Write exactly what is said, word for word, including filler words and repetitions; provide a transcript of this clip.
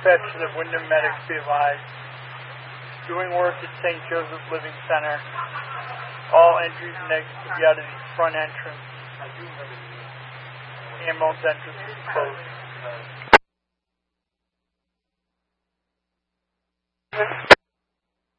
Dispatch to the Wyndham Medics be advised. Doing work at Saint Joseph Living Center. All entries and exits will be out of the front entrance. Ambulance entrance is closed.